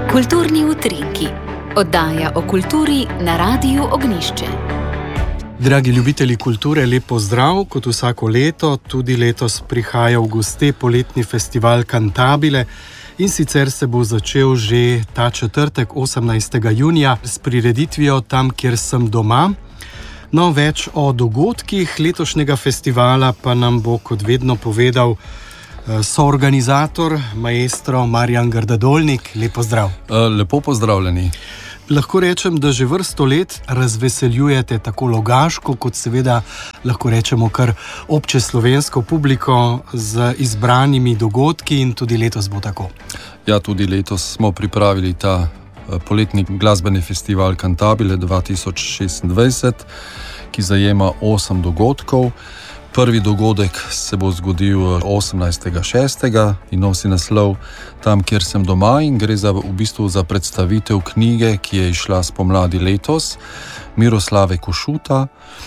Kulturni utrinki. Oddaja o kulturi na Radiu Ognjišče. Dragi ljubitelji kulture, lep pozdrav. Kot vsako leto, tudi letos prihaja v goste poletni festival Cantabile in sicer se bo začel že ta četrtek, 18. junija, s prireditvijo Tam, kjer sem doma. No, več o dogodkih letošnjega festivala pa nam bo kot vedno povedal soorganizator, maestro Marjan Grdadolnik. Lep pozdrav. Lepo pozdravljeni. Lahko rečem, da že vrsto let razveseljujete tako logaško, kot seveda lahko rečemo kar obče slovensko publiko z izbranimi dogodki in tudi letos bo tako. Ja, tudi letos smo pripravili ta poletni glasbeni festival Cantabile 2026, ki zajema 8 dogodkov. Prvi dogodek se bo zgodil 18.6. in nosi naslov Tam, kjer sem doma, in gre v bistvu za predstavitev knjige, ki je izšla spomladi letos, Miroslave Košuta.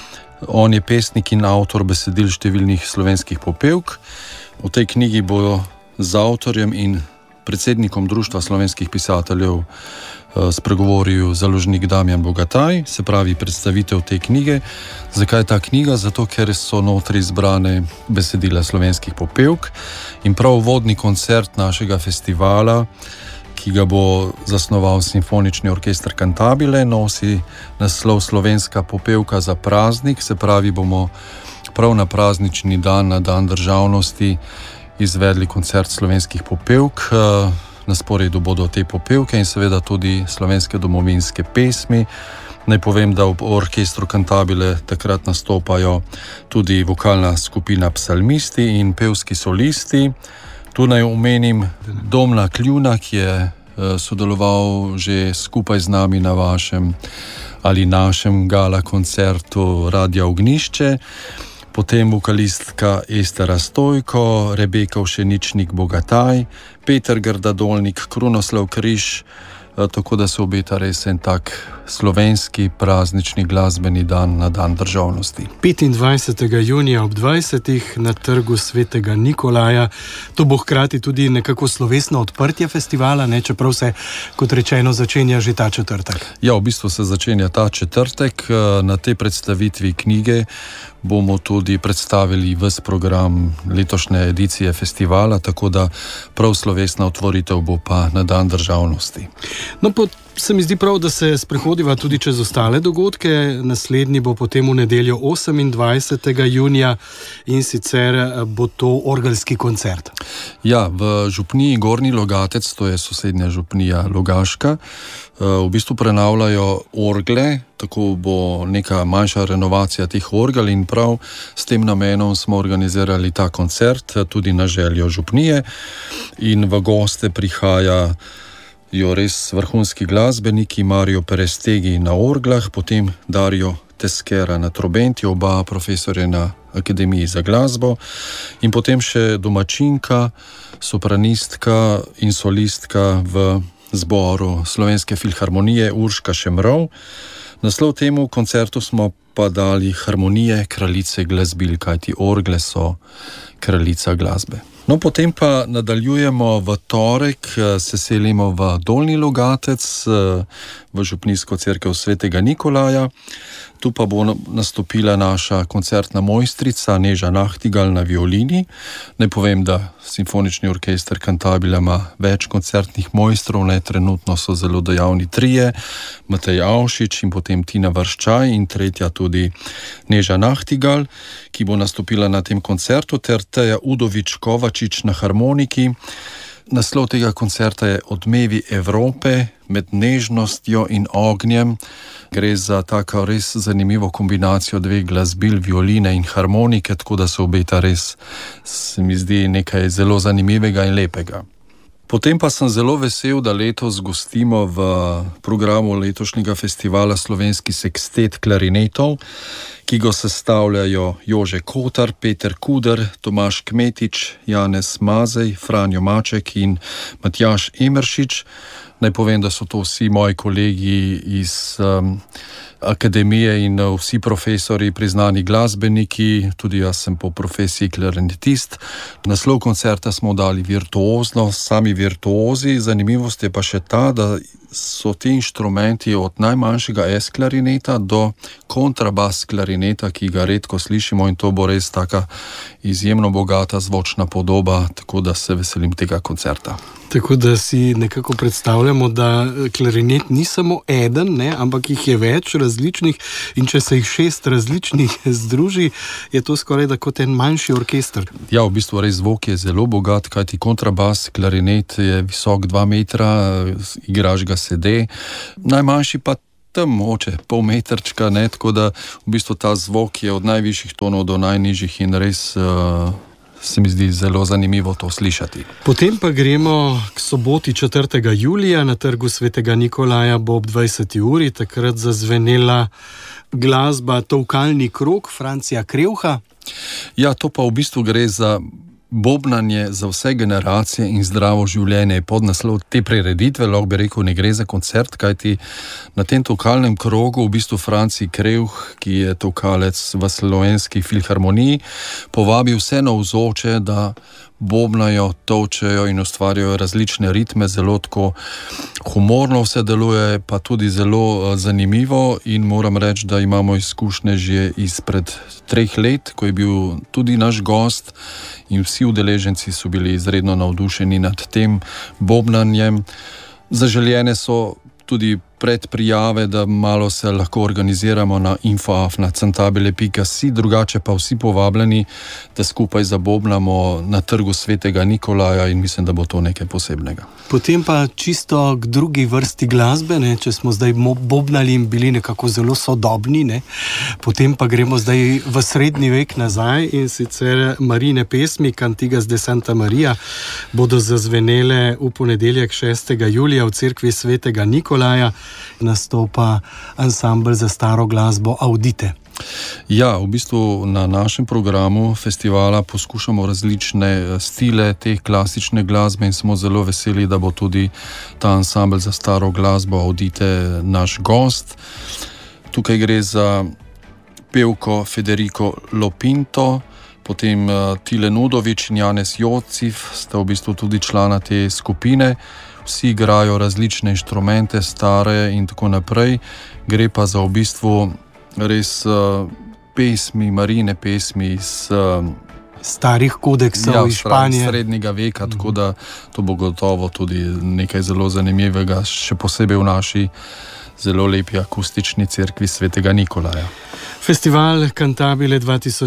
On je pesnik in avtor besedil številnih slovenskih popevk. V tej knjigi bo z avtorjem in predsednikom Društva slovenskih pisateljev spregovoril založnik Damjan Bogataj, se pravi predstavitev te knjige. Zakaj ta knjiga? Zato, ker so notri izbrane besedila slovenskih popevk in prav vodni koncert našega festivala, ki ga bo zasnoval Simfonični orkester Cantabile, nosi naslov Slovenska popevka za praznik, se pravi bomo prav na praznični dan, na dan državnosti, izvedli koncert slovenskih popevk. Na sporedu bodo te popevke in seveda tudi slovenske domovinske pesmi. Naj povem, da v orkestru Cantabile takrat nastopajo tudi vokalna skupina Psalmisti in pevski solisti. Tu naj omenim Domna Kljuna, ki je sodeloval že skupaj z nami na vašem ali našem gala koncertu Radia Ognjišče. Potem vokalistka Estera Stojko, Rebeka Všeničnik Bogataj, Peter Grdadolnik, Krunoslav Križ, tako da se obeta res en tak slovenski praznični glasbeni dan na dan državnosti. 25. junija ob 20. na trgu Svetega Nikolaja. To bo hkrati tudi nekako slovesno odprtje festivala, ne? Čeprav se, kot rečeno, začenja že ta četrtek. Ja, v bistvu se začenja ta četrtek. Na tej predstavitvi knjige bomo tudi predstavili ves program letošnje edicije festivala, tako da prav slovesna otvoritev bo pa na dan državnosti. No, se mi zdi prav, da se sprehodiva tudi čez ostale dogodke. Naslednji bo potem v nedeljo 28. junija in sicer bo to orgelski koncert. Ja, v župniji Gornji Logatec, to je sosednja župnija Logaška, v bistvu prenavljajo orgle, tako bo neka manjša renovacija teh orgel in prav s tem namenom smo organizirali ta koncert, tudi na željo župnije, in v goste prihajajo res vrhunski glasbeniki, Mario Perestegi na orglah, potem Dario Teskera na trobenti, oba profesorja na Akademiji za glasbo, in potem še domačinka, sopranistka in solistka v zboru Slovenske filharmonije Urška Šemrov. Naslov temu koncertu smo pa dali Harmonije kraljice glasbil, kajti orgle so kraljica glasbe. No, potem pa nadaljujemo v torek, se selimo v Dolnji Logatec, v župnijsko cerkev Svetega Nikolaja. Tu pa bo nastopila naša koncertna mojstrica Neža Nachtigal na violini. Naj povem, da Simfonični orkester Cantabile ima več koncertnih mojstrov, trenutno so zelo dejavni 3, Matej Avšič in potem Tina Vrščaj in 3. tudi Neža Nachtigal, ki bo nastopila na tem koncertu, ter Teja Udovič Kovačič na harmoniki. Naslov tega koncerta je Odmevi Evrope med nežnostjo in ognjem. Gre za tako res zanimivo kombinacijo dveh glasbil, violine in harmonike, tako da se obeta res, se mi zdi, nekaj zelo zanimivega in lepega. Potem pa sem zelo vesel, da letos gostimo v programu letošnjega festivala slovenski sekstet klarinetov, ki ga sestavljajo Jože Kotar, Peter Kuder, Tomaž Kmetič, Janez Mazej, Franjo Maček in Matjaž Emeršič. Naj povem, da so to vsi moji kolegi iz akademije in vsi profesori, priznani glasbeniki, tudi jaz sem po profesiji klarinetist. Naslov koncerta smo dali virtuozno, sami virtuozi. Zanimivost je pa še ta, da so ti inštrumenti od najmanjšega S-klarineta do kontrabas klarineta, ki ga redko slišimo, in to bo res taka izjemno bogata zvočna podoba, tako da se veselim tega koncerta. Tako da si nekako predstavljamo, da klarinet ni samo eden, ne, ampak jih je več različnih, in če se jih 6 različnih združi, je to skoraj da kot en manjši orkester. Ja, v bistvu res zvok je zelo bogat, kajti kontrabas klarinet je visok 2 metra, igraš ga sede, najmanjši pa tam moče pol metrčka, ne, tako da v bistvu ta zvok je od najvišjih tonov do najnižjih in res se mi zdi zelo zanimivo to slišati. Potem pa gremo k soboti 4. julija na trgu Svetega Nikolaja bo ob 20. uri takrat zazvenela glasba Tolkalni krog Francija Krevha. Ja, to pa v bistvu gre za bobnanje za vse generacije in zdravo življenje. Pod naslov te prireditve, lahko bi rekel, ne gre za koncert, kajti na tem tolkalnem krogu v bistvu Franci Krevh, ki je tolkalec v Slovenski filharmoniji, povabi vse navzoče, da bobnajo, tolčejo in ustvarjajo različne ritme, zelo tako humorno vse deluje, pa tudi zelo zanimivo, in moram reči, da imamo izkušnje že izpred 3 let, ko je bil tudi naš gost in vsi udeleženci so bili izredno navdušeni nad tem bobnanjem. Zaželjene so tudi predprijave, da malo se lahko organiziramo na info@cantabile.si, drugače pa vsi povabljeni, da skupaj zabobnamo na trgu Svetega Nikolaja, in mislim, da bo to nekaj posebnega. Potem pa čisto k drugi vrsti glasbe, ne, če smo zdaj bobnali in bili nekako zelo sodobni, ne, potem pa gremo zdaj v srednji vek nazaj, in sicer Marijine pesmi Cantigas de Santa Maria bodo zazvenele v ponedeljek 6. julija v cerkvi Svetega Nikolaja. Nastopa ansambel za staro glasbo Audite. Ja, v bistvu na našem programu festivala poskušamo različne stile te klasične glasbe in smo zelo veseli, da bo tudi ta ansambel za staro glasbo Audite naš gost. Tukaj gre za pevko Federico Lopinto, potem Tile Nudovič in Janez Jociv sta v bistvu tudi člana te skupine. Vsi igrajo različne inštrumente, stare in tako naprej. Gre pa za v bistvu res pesmi, Marijine pesmi iz starih kodeksov iz Španije, srednjega veka, tako da to bo gotovo tudi nekaj zelo zanimivega, še posebej v naši zelo lepi akustični cerkvi Svetega Nikolaja. Festival Cantabile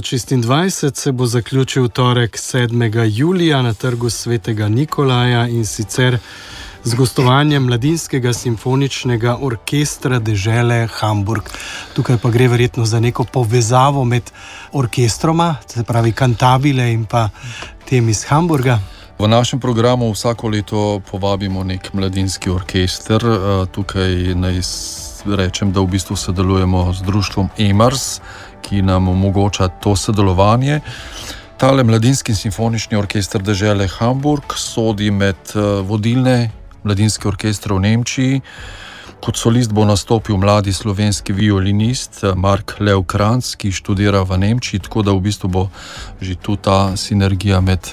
2026 se bo zaključil torek 7. julija na trgu Svetega Nikolaja, in sicer z gostovanjem Mladinskega simfoničnega orkestra dežele Hamburg. Tukaj pa gre verjetno za neko povezavo med orkestroma, se pravi Cantabile in pa tem iz Hamburga. V našem programu vsako leto povabimo nek mladinski orkester. Tukaj naj rečem, da v bistvu sodelujemo z društvom EMARS, ki nam omogoča to sodelovanje. Tale Mladinski simfonični orkester dežele Hamburg sodi med vodilne mladinske orkestre v Nemčiji. Kot solist bo nastopil mladi slovenski violinist Mark Lev Kranz, ki študira v Nemčiji, tako da v bistvu bo že tu ta sinergija med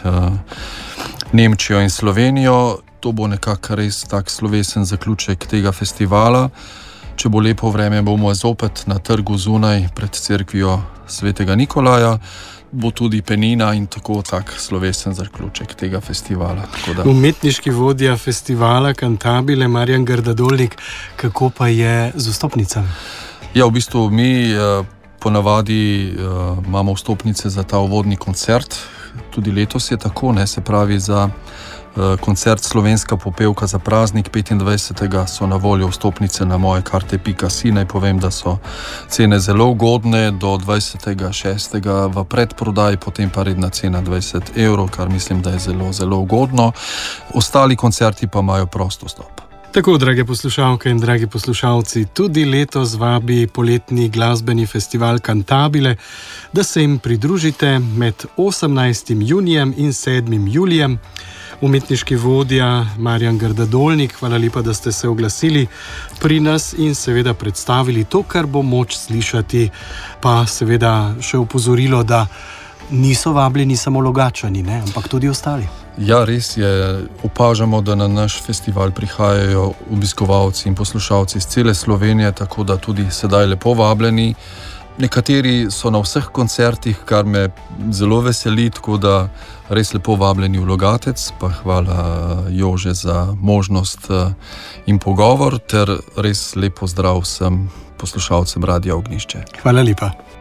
Nemčijo in Slovenijo. To bo nekako res tak slovesen zaključek tega festivala. Če bo lepo vreme, bomo zopet na trgu zunaj pred cerkvijo Svetega Nikolaja. Bo tudi penina in tako tak slovesen zaključek tega festivala. Umetniški vodja festivala Cantabile Marjan Grdadolnik, kako pa je z vstopnicami? Ja, v bistvu mi ponavadi imamo vstopnice za ta uvodni koncert. Tudi letos je tako, ne, se pravi za koncert Slovenska popevka za praznik 25. so na voljo vstopnice na mojekarte.si. Naj povem, da so cene zelo ugodne, do 26. v predprodaji, potem pa redna cena 20 €, kar mislim, da je zelo, zelo ugodno. Ostali koncerti pa imajo prost vstop. Tako, drage poslušalke in dragi poslušalci, tudi letos vabi poletni glasbeni festival Cantabile, da se jim pridružite med 18. junijem in 7. julijem. umetniški vodja Marjan Grdadolnik. Hvala lepa, da ste se oglasili pri nas in seveda predstavili to, kar bo moč slišati, pa seveda še opozorilo, da niso vabljeni samo Logatčani, ne, ampak tudi ostali. Ja, res je. Opažamo, da na naš festival prihajajo obiskovalci in poslušalci iz cele Slovenije, tako da tudi sedaj lepo vabljeni. Nekateri so na vseh koncertih, kar me zelo veseli, tako da res lepo vabljeni v Logatec, pa hvala Jože za možnost in pogovor, ter res lepo zdrav vsem poslušalcem Radia Ognjišče. Hvala lepa.